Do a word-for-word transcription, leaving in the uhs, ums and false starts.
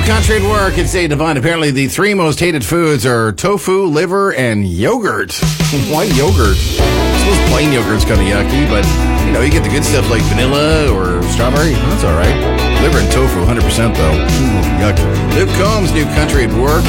Country at Work. It's Dave Devine. Apparently, the three most hated foods are tofu, liver, and yogurt. Why yogurt? I suppose plain yogurt's kind of yucky, but, you know, you get the good stuff like vanilla or strawberry. That's all right. Liver and tofu, one hundred percent, though. Ooh, yuck. Luke Combs, New Country at Work.